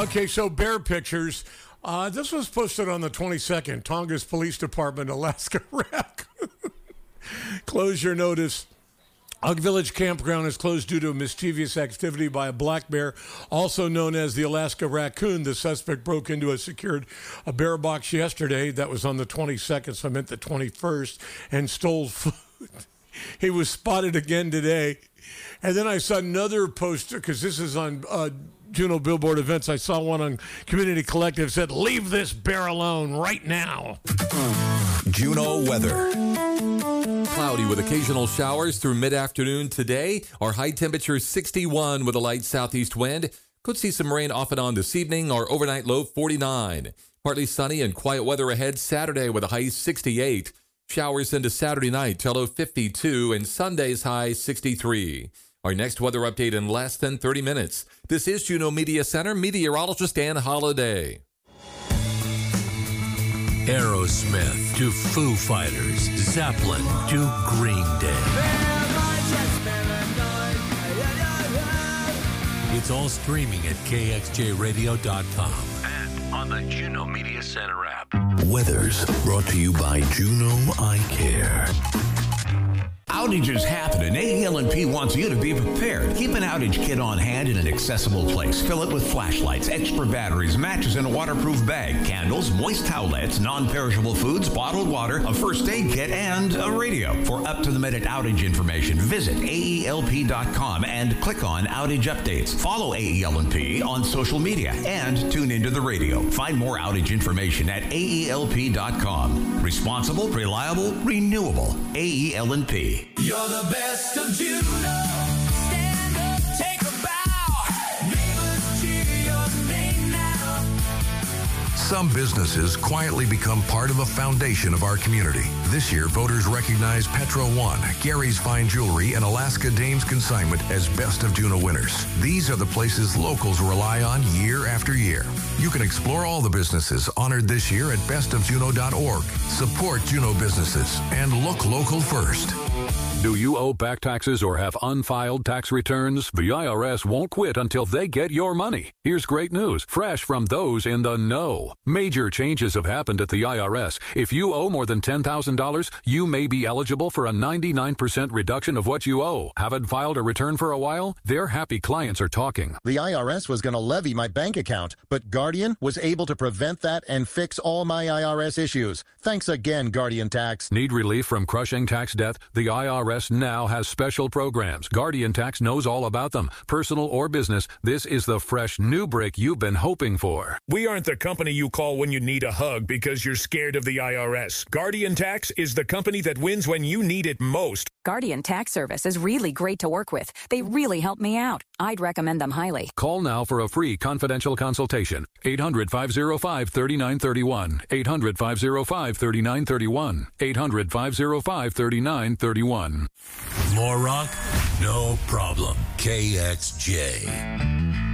Okay, so bear pictures. This was posted on the 22nd. Tongass Police Department, Alaska Raccoon. Closure notice. Ugg Village Campground is closed due to mischievous activity by a black bear, also known as the Alaska Raccoon. The suspect broke into a bear box yesterday. That was on the 22nd, so I meant the 21st, and stole food. He was spotted again today. And then I saw another poster, because this is on Juneau Billboard Events. I saw one on Community Collective said, "Leave this bear alone right now." Juneau weather. Cloudy with occasional showers through mid-afternoon today. Our high temperature 61 with a light southeast wind. Could see some rain off and on this evening. Our overnight low 49. Partly sunny and quiet weather ahead Saturday with a high 68. Showers into Saturday night till low 52 and Sunday's high 63. Our next weather update in less than 30 minutes. This is Juneau Media Center meteorologist Ann Holiday. Aerosmith to Foo Fighters, Zeppelin to Green Day. It's all streaming at kxjradio.com and on the Juneau Media Center app. Weather's brought to you by Juneau Eye Care. Outages happen, and AEL&P wants you to be prepared. Keep an outage kit on hand in an accessible place. Fill it with flashlights, extra batteries, matches in a waterproof bag, candles, moist towelettes, non-perishable foods, bottled water, a first aid kit, and a radio. For up-to-the-minute outage information, visit AELP.com and click on Outage Updates. Follow AEL&P on social media and tune into the radio. Find more outage information at AELP.com. Responsible, reliable, renewable. AEL&P. You're the best of Juneau. Stand up, take a bow. Neighbors cheer your name now. Some businesses quietly become part of a foundation of our community. This year, voters recognize Petro One, Gary's Fine Jewelry, and Alaska Dames Consignment as Best of Juneau winners. These are the places locals rely on year after year. You can explore all the businesses honored this year at bestofjuneau.org. Support Juneau businesses and look local first. Do you owe back taxes or have unfiled tax returns? The IRS won't quit until they get your money. Here's great news, fresh from those in the know. Major changes have happened at the IRS. If you owe more than $10,000, you may be eligible for a 99% reduction of what you owe. Haven't filed a return for a while? Their happy clients are talking. The IRS was going to levy my bank account, but Guardian was able to prevent that and fix all my IRS issues. Thanks again, Guardian Tax. Need relief from crushing tax debt? The IRS now has special programs. Guardian Tax knows all about them. Personal or business, this is the fresh new break you've been hoping for. We aren't the company you call when you need a hug because you're scared of the IRS. Guardian Tax is the company that wins when you need it most. Guardian Tax Service is really great to work with. They really help me out. I'd recommend them highly. Call now for a free confidential consultation. 800-505-3931. 800-505-3931. 800-505-3931. More rock? No problem. KXJ.